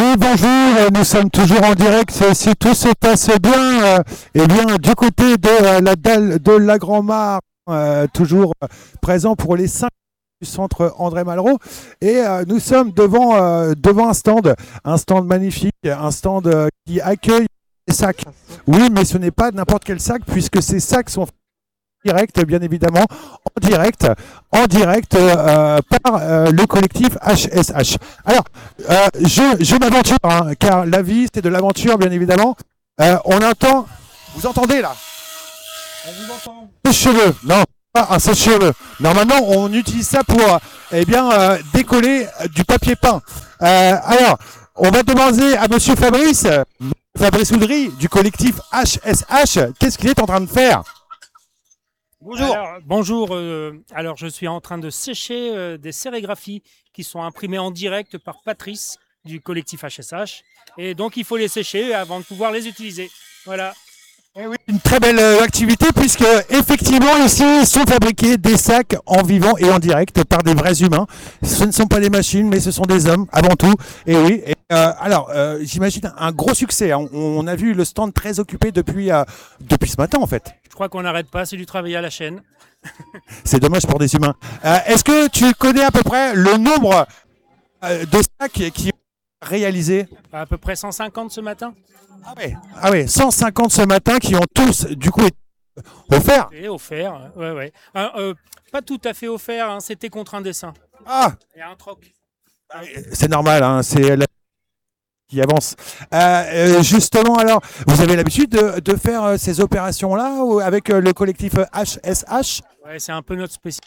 Oui, bonjour, nous sommes toujours en direct. Si tout se passe bien, eh bien, du côté de la dalle de la Grand-Mare, toujours présent pour les 5 du centre André Malraux. Et nous sommes devant un stand magnifique, un stand qui accueille des sacs. Oui, mais ce n'est pas n'importe quel sac, puisque ces sacs sont direct, bien évidemment, en direct par le collectif HSH. Alors, je m'aventure, hein, car la vie, c'est de l'aventure, bien évidemment. On entend, vous entendez là? On vous entend. Sèche-cheveux, non, pas un sèche-cheveux. Normalement, on utilise ça pour, décoller du papier peint. Alors, on va demander à Monsieur Fabrice Oudry, du collectif HSH, qu'est-ce qu'il est en train de faire? Bonjour. Alors, je suis en train de sécher des sérigraphies qui sont imprimées en direct par Patrice du collectif HSH. Et donc, il faut les sécher avant de pouvoir les utiliser. Voilà. Et oui, une très belle activité puisque effectivement ici sont fabriqués des sacs en vivant et en direct par des vrais humains. Ce ne sont pas des machines, mais ce sont des hommes avant tout. Et oui. J'imagine un gros succès. On a vu le stand très occupé depuis ce matin en fait. Je crois qu'on n'arrête pas, c'est du travail à la chaîne. C'est dommage pour des humains. Est-ce que tu connais à peu près le nombre de sacs qui ont réalisé? À peu près 150 ce matin. Ah ouais, 150 ce matin qui ont tous du coup été offerts. Et offert, ouais. Pas tout à fait offert, hein, c'était contre un dessin. Ah, et un troc. c'est normal, hein, c'est la qui avance. Justement, alors, vous avez l'habitude de faire ces opérations-là avec le collectif HSH? Ouais, c'est un peu notre spécialité.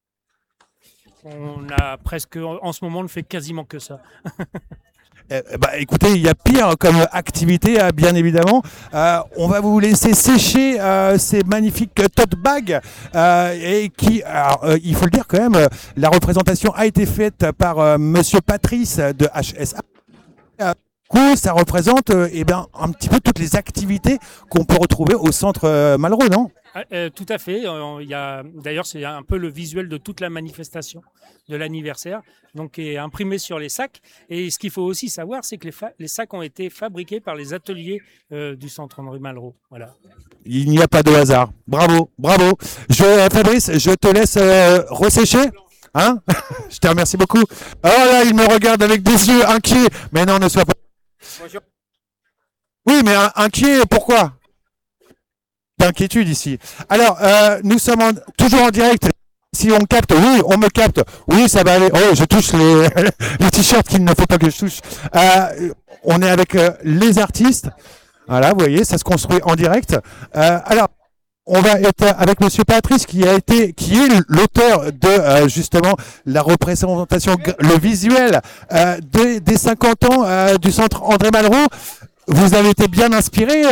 On a presque, en ce moment, on ne fait quasiment que ça. Écoutez, il y a pire comme activité, bien évidemment. On va vous laisser sécher ces magnifiques tote bags il faut le dire quand même, la représentation a été faite par Monsieur Patrice de HSH. Ça représente un petit peu toutes les activités qu'on peut retrouver au centre Malraux, non? Tout à fait. D'ailleurs, c'est un peu le visuel de toute la manifestation de l'anniversaire, donc qui est imprimé sur les sacs. Et ce qu'il faut aussi savoir, c'est que les sacs ont été fabriqués par les ateliers du centre André Malraux. Voilà. Il n'y a pas de hasard. Bravo. Fabrice, je te laisse ressécher. Hein? Je te remercie beaucoup. Oh là, il me regarde avec des yeux inquiets. Mais non, ne sois pas. Bonjour. Oui, mais inquiet, pourquoi? D'inquiétude ici. Alors, nous sommes toujours en direct. Si on capte, oui, on me capte. Oui, ça va aller. Oh, je touche les t-shirts qu'il ne faut pas que je touche. On est avec les artistes. Voilà, vous voyez, ça se construit en direct. Alors, on va être avec Monsieur Patrice qui est l'auteur de justement la représentation, le visuel des 50 ans du centre André Malraux. Vous avez été bien inspiré.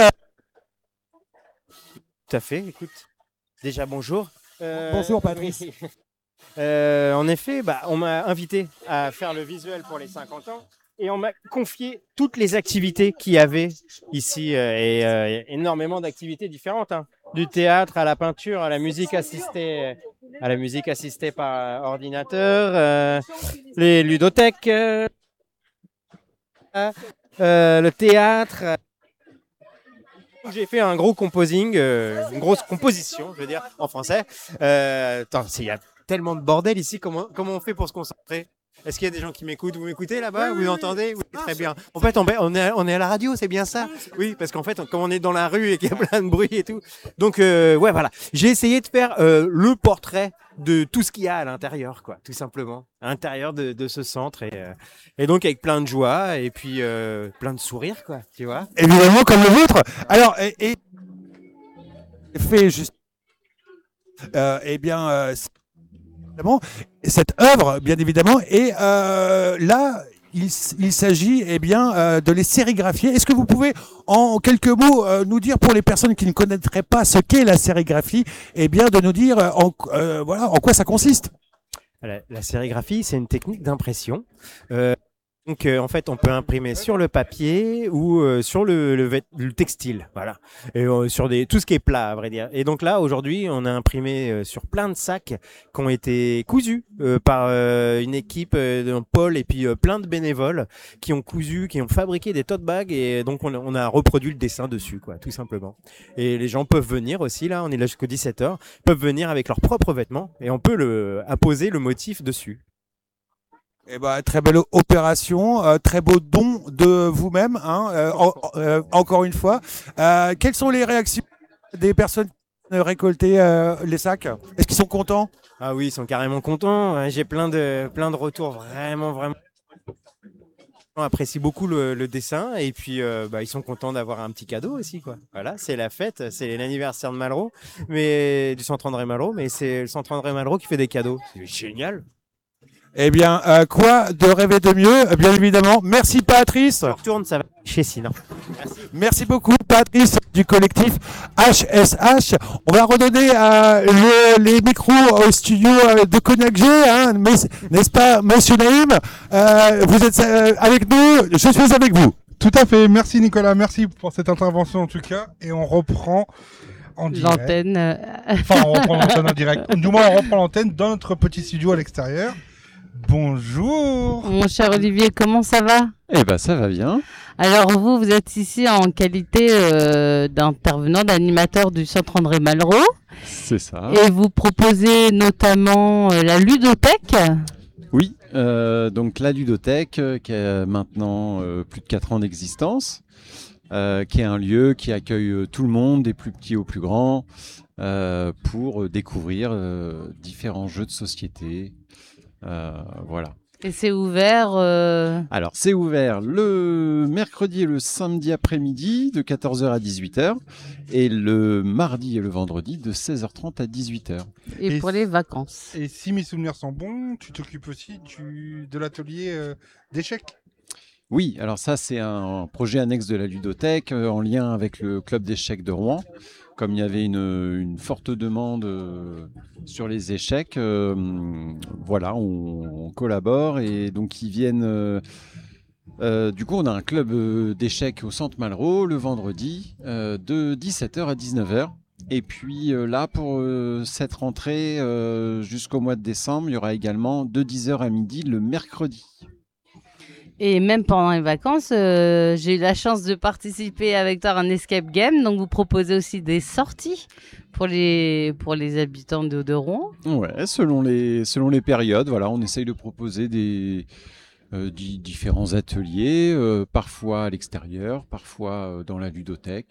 Tout à fait, écoute. Déjà, bonjour. Bonjour Patrice. En effet, on m'a invité à faire le visuel pour les 50 ans et on m'a confié toutes les activités qu'il y avait ici énormément d'activités différentes, hein. Du théâtre à la peinture, à la musique assistée par ordinateur, les ludothèques, le théâtre. J'ai fait un gros composing, une grosse composition, je veux dire, en français. Il y a tellement de bordel ici, comment on fait pour se concentrer? Est-ce qu'il y a des gens qui m'écoutent? Vous m'écoutez là-bas? Vous entendez? Oui, très bien. En fait, on est à la radio, c'est bien ça? Oui, parce qu'en fait, comme on est dans la rue et qu'il y a plein de bruit et tout. Donc, voilà. J'ai essayé de faire le portrait de tout ce qu'il y a à l'intérieur, quoi, tout simplement. À l'intérieur de ce centre. Et donc, avec plein de joie et puis plein de sourires, quoi, tu vois? Évidemment, comme le vôtre. Alors, fait juste. Cette œuvre, bien évidemment, et là, il s'agit de les sérigraphier. Est-ce que vous pouvez, en quelques mots, nous dire, pour les personnes qui ne connaîtraient pas ce qu'est la sérigraphie, de nous dire en quoi ça consiste? La sérigraphie, c'est une technique d'impression Donc en fait, on peut imprimer sur le papier ou sur le textile, voilà, et sur tout ce qui est plat, à vrai dire. Et donc là, aujourd'hui, on a imprimé sur plein de sacs qui ont été cousus par une équipe de Paul et puis plein de bénévoles qui ont qui ont fabriqué des tote bags et donc on a reproduit le dessin dessus, quoi, tout simplement. Et les gens peuvent venir aussi, là, on est là jusqu'au 17h, peuvent venir avec leurs propres vêtements et on peut apposer le motif dessus. Eh ben, très belle opération, très beau don de vous-même, hein, encore une fois. Quelles sont les réactions des personnes qui ont récolté les sacs? Est-ce qu'ils sont contents? Ah oui, ils sont carrément contents. J'ai plein de retours vraiment. Ils apprécient beaucoup le dessin et puis ils sont contents d'avoir un petit cadeau aussi, quoi. Voilà, c'est la fête, c'est l'anniversaire de Malraux, mais du Centre André Malraux, mais c'est le Centre André Malraux qui fait des cadeaux. C'est génial. Eh bien, quoi de rêver de mieux, bien évidemment. Merci Patrice. On retourne, ça va chez sinon. Merci beaucoup Patrice du collectif HSH. On va redonner les micros au studio de Cognac G, hein, n'est-ce pas, monsieur Naïm? Vous êtes avec nous, je suis avec vous. Tout à fait, merci Nicolas, merci pour cette intervention en tout cas. Et on reprend en direct. L'antenne. Enfin, on reprend l'antenne en direct. Du moins, on reprend l'antenne dans notre petit studio à l'extérieur. Bonjour. Mon cher Olivier, comment ça va? Eh ben, ça va bien. Alors vous êtes ici en qualité d'intervenant, d'animateur du Centre André Malraux. C'est ça. Et vous proposez notamment la ludothèque. Oui, donc la ludothèque qui a maintenant plus de 4 ans d'existence, qui est un lieu qui accueille tout le monde, des plus petits aux plus grands, pour découvrir différents jeux de société. Voilà. Et c'est ouvert Alors, c'est ouvert le mercredi et le samedi après-midi de 14h à 18h et le mardi et le vendredi de 16h30 à 18h. et pour les vacances. Et si mes souvenirs sont bons, tu t'occupes aussi de l'atelier d'échecs. Oui, alors ça, c'est un projet annexe de la ludothèque en lien avec le club d'échecs de Rouen. Comme il y avait une forte demande sur les échecs, voilà, on collabore et donc ils viennent. Du coup, on a un club d'échecs au Centre Malraux le vendredi de 17h à 19h. Et puis là, pour cette rentrée jusqu'au mois de décembre, il y aura également de 10h à midi le mercredi. Et même pendant les vacances, j'ai eu la chance de participer avec toi à un escape game. Donc, vous proposez aussi des sorties pour les habitants de Rouen. Ouais, selon les périodes, voilà, on essaye de proposer des différents ateliers, parfois à l'extérieur, parfois dans la ludothèque.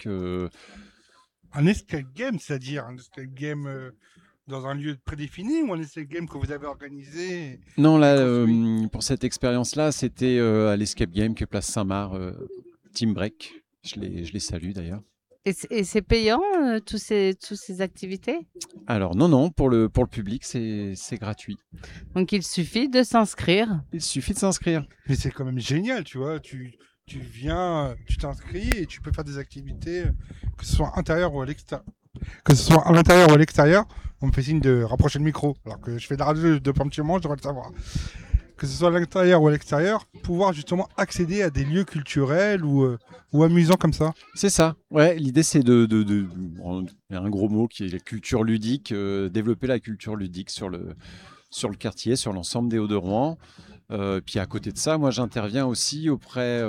Un escape game, c'est-à-dire un escape game dans un lieu prédéfini ou un escape game que vous avez organisé? Non, là, pour cette expérience-là, c'était à l'Escape Game qui est place Saint-Marc, Team Break. Je les salue d'ailleurs. Et c'est payant, toutes ces activités? Alors non, pour le public, c'est gratuit. Donc, il suffit de s'inscrire. Il suffit de s'inscrire. Mais c'est quand même génial, tu vois. Tu viens, tu t'inscris et tu peux faire des activités, que ce soit intérieur ou à l'extérieur. Que ce soit à l'intérieur ou à l'extérieur, on me fait signe de rapprocher le micro. Alors que je fais de la radio depuis un petit moment, je devrais le savoir. Que ce soit à l'intérieur ou à l'extérieur, pouvoir justement accéder à des lieux culturels ou amusants comme ça. C'est ça. Ouais, l'idée c'est il y a un gros mot qui est la culture ludique, développer la culture ludique sur le quartier, sur l'ensemble des Hauts-de-Rouen. Puis à côté de ça, moi j'interviens aussi auprès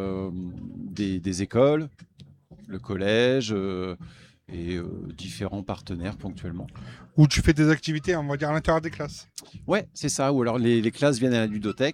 des écoles, le collège et différents partenaires ponctuellement. Où tu fais des activités, on va dire, à l'intérieur des classes. Ouais, c'est ça. Ou alors les classes viennent à la ludothèque.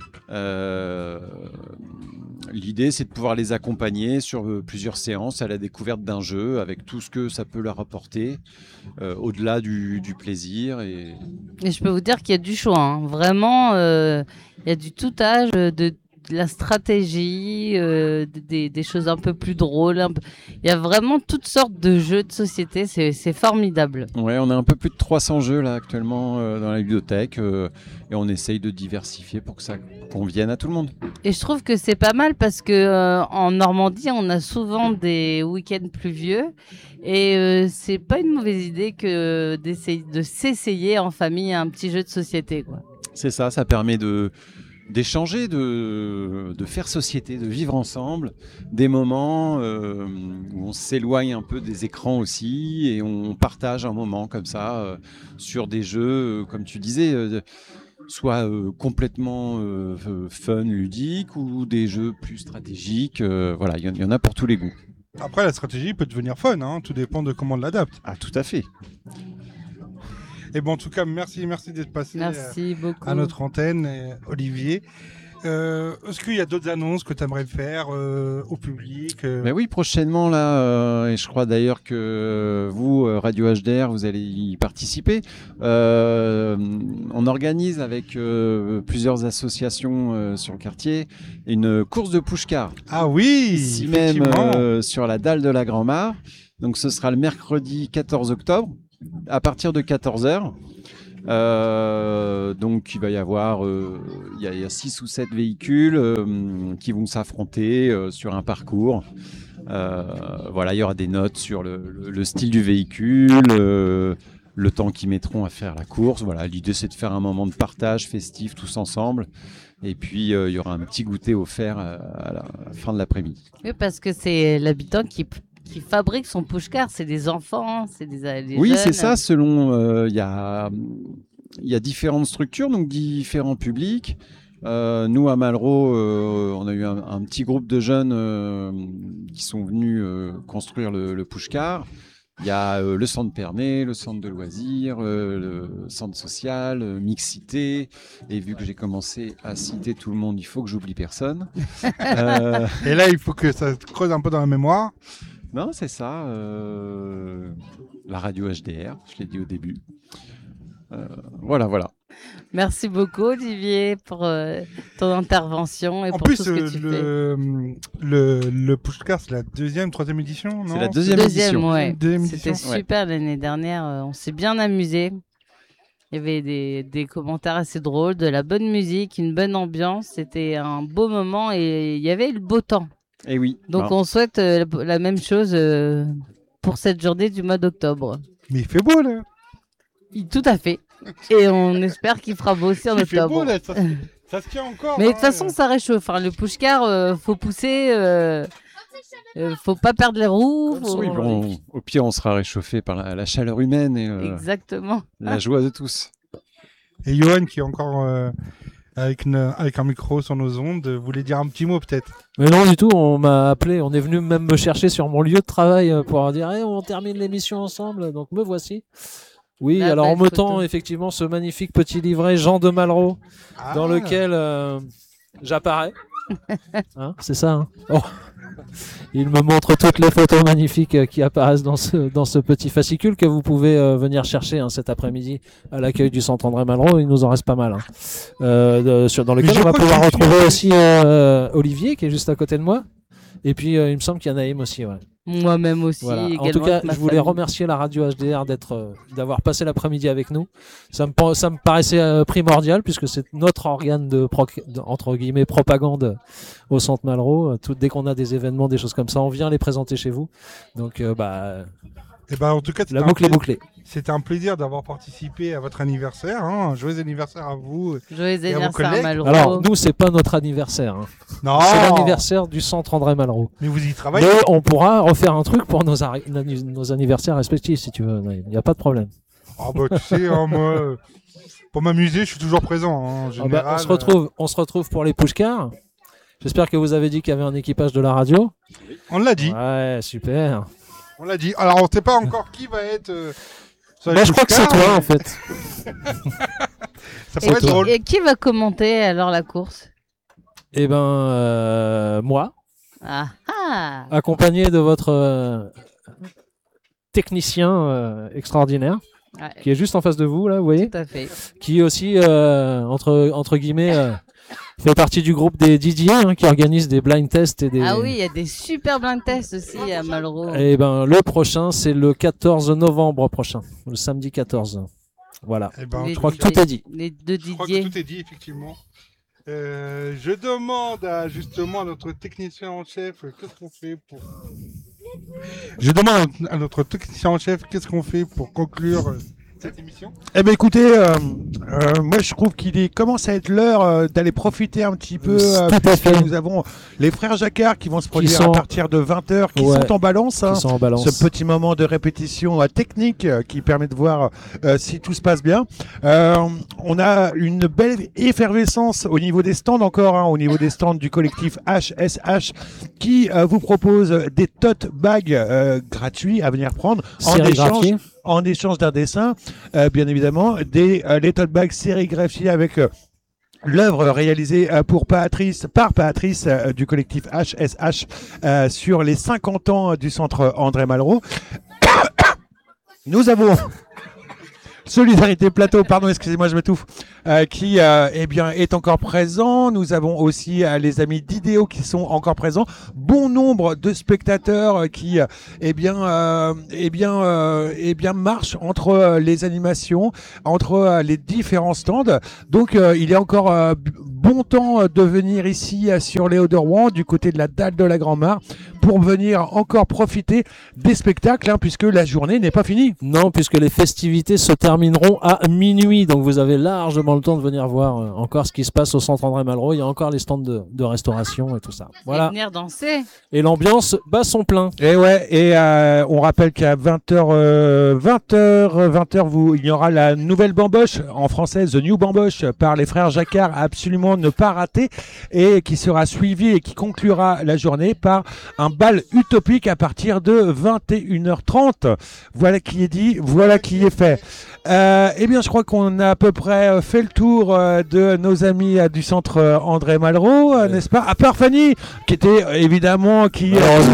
L'idée, c'est de pouvoir les accompagner sur plusieurs séances à la découverte d'un jeu avec tout ce que ça peut leur apporter, au-delà du plaisir. Et je peux vous dire qu'il y a du choix, hein. Vraiment, il y a du tout âge, de la stratégie, des choses un peu plus drôles. Il y a vraiment toutes sortes de jeux de société, c'est formidable. Ouais, on a un peu plus de 300 jeux là actuellement dans la bibliothèque et on essaye de diversifier pour que ça convienne à tout le monde. Et je trouve que c'est pas mal parce que en Normandie, on a souvent des week-ends pluvieux et c'est pas une mauvaise idée que d'essayer de s'essayer en famille à un petit jeu de société, quoi. C'est ça, ça permet de d'échanger, de faire société, de vivre ensemble, des moments où on s'éloigne un peu des écrans aussi et on partage un moment comme ça sur des jeux, comme tu disais, soit complètement fun, ludique ou des jeux plus stratégiques. Voilà, il y en a pour tous les goûts. Après, la stratégie peut devenir fun, hein, tout dépend de comment on l'adapte. Ah, tout à fait. Et bon, en tout cas, merci d'être passé Merci beaucoup. à notre antenne, Olivier. Est-ce qu'il y a d'autres annonces que tu aimerais faire au public Ben oui, prochainement là, et je crois d'ailleurs que vous, Radio HDR, vous allez y participer. On organise avec plusieurs associations sur le quartier une course de push-car. Ah oui, Ici même effectivement. sur la dalle de la Grand-Mare. Donc ce sera le mercredi 14 octobre à partir de 14h. Donc il va y avoir il y a 6 ou 7 véhicules qui vont s'affronter sur un parcours. Voilà, il y aura des notes sur le style du véhicule, le temps qu'ils mettront à faire la course. Voilà, l'idée c'est de faire un moment de partage festif tous ensemble. Et puis il y aura un petit goûter offert à la fin de l'après-midi. Oui, parce que c'est l'habitant qui fabrique son push-car, c'est des enfants, c'est des Oui, jeunes. c'est ça. Selon, il y a différentes structures, donc différents publics. Nous, à Malraux, on a eu un petit groupe de jeunes qui sont venus construire le push-car. Il y a le centre Pernet, le centre de loisirs, le centre social, mixité. Et vu que j'ai commencé à citer tout le monde, il faut que j'oublie personne. Et là, il faut que ça te creuse un peu dans la mémoire. Non, c'est ça. La radio HDR, je l'ai dit au début. Voilà. Merci beaucoup, Olivier, pour ton intervention et En pour plus, tout ce que tu fais. le push-car, c'est la deuxième, troisième édition, non? C'est la deuxième édition. Ouais. Deuxième C'était édition. super l'année dernière. On s'est bien amusé. Il y avait des commentaires assez drôles, de la bonne musique, une bonne ambiance. C'était un beau moment et il y avait le beau temps. Et oui. Donc on souhaite la même chose pour cette journée du mois d'octobre. Mais il fait beau, là. Tout à fait. Et on espère qu'il fera beau aussi en Il fait beau, octobre. là. Ça se tient encore. Mais de hein. toute façon, ça réchauffe. Enfin, le push-car, faut pousser. Faut pas perdre les roues. faut- Oui, bon, au pire, on sera réchauffé par la chaleur humaine et Exactement. la joie de tous. Et Johan, qui est encore avec un micro sur nos ondes, voulait dire un petit mot, peut-être. Mais non du tout, on m'a appelé, on est venu même me chercher sur mon lieu de travail pour dire hey, on termine l'émission ensemble, donc me voici. Oui, La alors belle on me photo. tend effectivement ce magnifique petit livret Jean de Malraux dans lequel j'apparais. Hein, c'est ça. Hein. Oh. Il me montre toutes les photos magnifiques qui apparaissent dans ce petit fascicule que vous pouvez venir chercher cet après-midi à l'accueil du centre André Malraux. Il nous en reste pas mal. Hein. Dans lequel je on va crois que pouvoir je suis retrouver aussi Olivier qui est juste à côté de moi. Et puis il me semble qu'il y a Naïm aussi. Ouais. Moi-même aussi. Voilà. En Également tout cas, avec ma je voulais famille. remercier la radio HDR d'avoir passé l'après-midi avec nous. Ça me paraissait primordial puisque c'est notre organe entre guillemets propagande au centre Malraux. Dès qu'on a des événements, des choses comme ça, on vient les présenter chez vous. Donc, Et ben, en tout cas, la boucle est bouclée. c'était un plaisir d'avoir participé à votre anniversaire. Hein. Joyeux anniversaire à vous. Joyeux vos anniversaire collègues. Malraux. Alors, nous, c'est pas notre anniversaire. Hein. Non, C'est l'anniversaire du centre André Malraux. mais vous y travaillez. Mais on pourra refaire un truc pour nos anniversaires respectifs, si tu veux. Il n'y a pas de problème. Ah bah, tu sais, hein, moi, pour m'amuser, je suis toujours présent. Hein, en Ah général, bah, on se retrouve pour les push-cars. J'espère que vous avez dit qu'il y avait un équipage de la radio. on l'a dit. Ouais, super. On l'a dit. Alors, on ne sait pas encore qui va être. sur les Bah, je crois que c'est push-cars, toi, mais en fait. Ça pourrait être drôle. Et qui va commenter alors la course? Eh ben, moi, Ah ah. accompagné de votre technicien extraordinaire, Ouais, qui est juste en face de vous, là, vous voyez, tout à fait. qui aussi, entre guillemets, fait partie du groupe des Didier, qui organise des blind tests et des... Ah oui, il y a des super blind tests aussi à Malraux. Eh ben, le prochain, c'est le 14 novembre prochain, le samedi 14. Voilà. Eh ben, Les Je crois que Didier. tout est dit. Les deux je crois que Didier. tout est dit, effectivement. Je demande justement à notre technicien en chef qu'est-ce qu'on fait pour. Je demande à notre technicien en chef qu'est-ce qu'on fait pour conclure cette émission. Eh ben écoutez, moi je trouve commence à être l'heure d'aller profiter un petit peu. Tout à fait. Nous avons les frères Jacquard qui vont se produire sont- à partir de 20h, qui Ouais. sont en balance. Hein. Qui sont en balance. Ce petit moment de répétition technique qui permet de voir si tout se passe bien. On a une belle effervescence au niveau des stands encore, hein, au niveau des stands du collectif HSH qui vous propose des tote bags gratuits à venir prendre Sérigraphiés. en échange d'un dessin, bien évidemment, les tote bags sérigraphiés avec l'œuvre réalisée par Patrice du collectif HSH sur les 50 ans du centre André Malraux. Nous avons Solidarité Plateau, pardon, excusez-moi, je m'étouffe, qui eh bien est encore présent. Nous avons aussi les amis d'Idéo qui sont encore présents. Bon nombre de spectateurs qui marchent entre les animations, entre les différents stands. Donc il est encore bon temps de venir ici sur les Hauts-de-Rouen, du côté de la dalle de la Grand-Mare, pour venir encore profiter des spectacles, hein, puisque la journée n'est pas finie. Non, puisque les festivités se termineront à minuit, donc vous avez largement le temps de venir voir encore ce qui se passe au centre André Malraux. Il y a encore les stands de restauration et tout ça. Et Voilà. venir danser. Et l'ambiance bat son plein. Et ouais, et on rappelle qu'à 20h, il y aura la nouvelle bamboche, en français The New Bamboche, par les frères Jacquard, à absolument ne pas rater, et qui sera suivi et qui conclura la journée par un bal utopique à partir de 21h30. Voilà qui est dit, voilà qui est fait. Eh bien, je crois qu'on a à peu près fait le tour de nos amis du centre André Malraux, n'est-ce pas? À part Fanny, qui était évidemment qui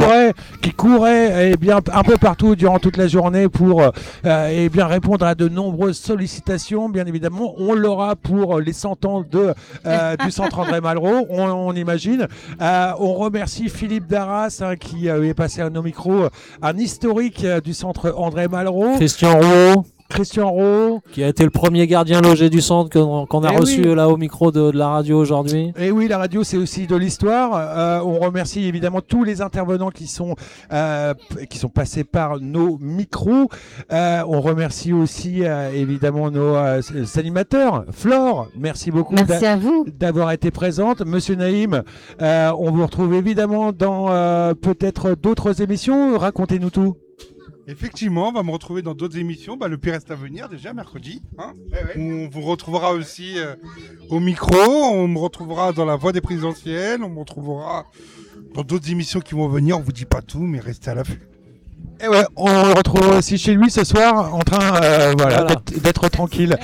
courait eh bien un peu partout durant toute la journée pour eh bien répondre à de nombreuses sollicitations. Bien évidemment, on l'aura pour les 100 ans du centre André Malraux, on imagine. On remercie Philippe Darras hein, qui est passé à nos micros, un historique du centre André Malraux. Christian Rowe, qui a été le premier gardien logé du centre qu'on a reçu là au micro de la radio aujourd'hui. Et oui, la radio, c'est aussi de l'histoire. On remercie évidemment tous les intervenants qui sont passés par nos micros. On remercie aussi évidemment nos animateurs. Flore, merci beaucoup Merci à vous. d'avoir été présente. Monsieur Naïm, on vous retrouve évidemment dans peut-être d'autres émissions. Racontez-nous tout. Effectivement, on va me retrouver dans d'autres émissions. Le pire reste à venir déjà, mercredi. Hein. On vous retrouvera aussi au micro. On me retrouvera dans la voix des présidentielles. On me retrouvera dans d'autres émissions qui vont venir. On vous dit pas tout, mais restez à l'affût. Et ouais, on le retrouve aussi chez lui ce soir en train voilà. d'être tranquille.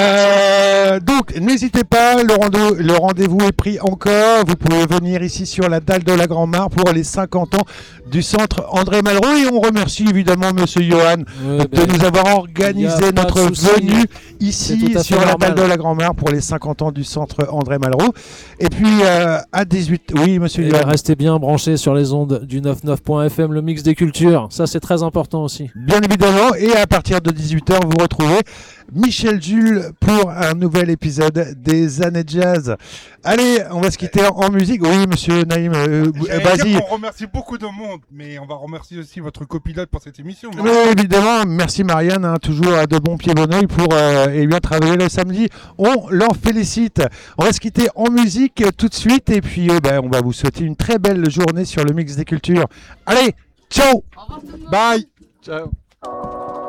Donc n'hésitez pas, le rendez-vous est pris encore. Vous pouvez venir ici sur la dalle de la Grand-Mare pour les 50 ans du centre André Malraux. Et on remercie évidemment Monsieur Johan de nous avoir organisé notre venue ici sur la dalle de la Grand-Mare pour les 50 ans du centre André Malraux. Et puis à 18... Oui, Monsieur Johan. Restez bien branchés sur les ondes du 99.fm, le mix des cultures. Ça, c'est très important aussi. Bien évidemment, et à partir de 18h, vous retrouvez Michel Jules pour un nouvel épisode des Années Jazz. Allez, on va se quitter en musique. Oui, Monsieur Naïm, vas-y. On remercie beaucoup de monde, mais on va remercier aussi votre copilote pour cette émission. Oui, évidemment, merci Marianne, hein, toujours de bon pied bon oeil pour bien travailler le samedi. On l'en félicite. On va se quitter en musique tout de suite et puis on va vous souhaiter une très belle journée sur le mix des cultures. Allez, ciao. Au revoir tout le monde. Bye. Ciao.